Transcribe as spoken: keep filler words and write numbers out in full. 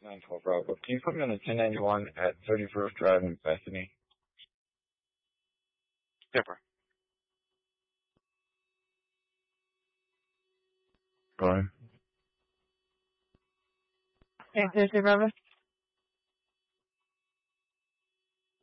nine twelve Bravo. Can you put me on the ten ninety-one at thirty-first Drive in Bethany? Pepper. Go ahead. Okay, thirty-first Bravo.